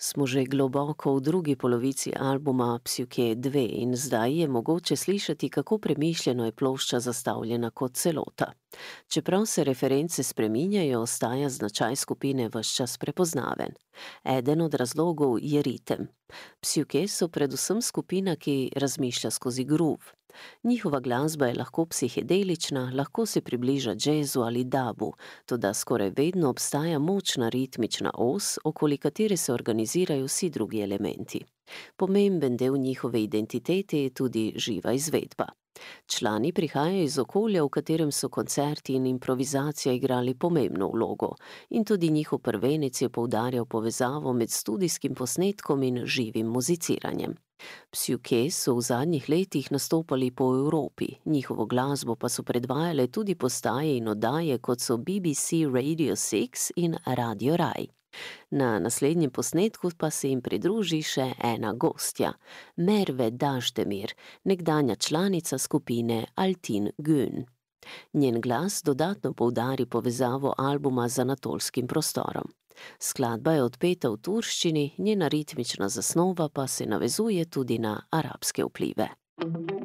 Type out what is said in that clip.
Smo že globoko v drugi polovici albuma Psyche 2 in zdaj je mogoče slišati, kako premišljeno je plošča zastavljena kot celota. Čeprav se reference spreminjajo, ostaja značaj skupine ves čas prepoznaven. Eden od razlogov je ritem. Psyche so predvsem skupina, ki razmišlja skozi groove. Njihova glasba je lahko psihedelična, lahko se približa džezu ali dabu, toda skoraj vedno obstaja močna ritmična os, okoli katere se organizirajo vsi drugi elementi. Pomemben del njihove identitete je tudi živa izvedba. Člani prihajajo iz okolja, v katerem so koncerti in improvizacija igrali pomembno vlogo, in tudi njihov prvenec je poudarjal povezavo med studijskim posnetkom in živim muziciranjem. Psyche so v zadnjih letih nastopali po Evropi, njihovo glasbo pa so predvajale tudi postaje in oddaje, kot so BBC Radio 6 in Radio Raj. Na naslednjem posnetku pa se jim pridruži še ena gostja, Merve Daždemir, nekdanja članica skupine Altin Gün. Njen glas dodatno poudari povezavo albuma z anatolskim prostorom. Skladba je odpeta v turščini, njena ritmična zasnova pa se navezuje tudi na arabske vplive.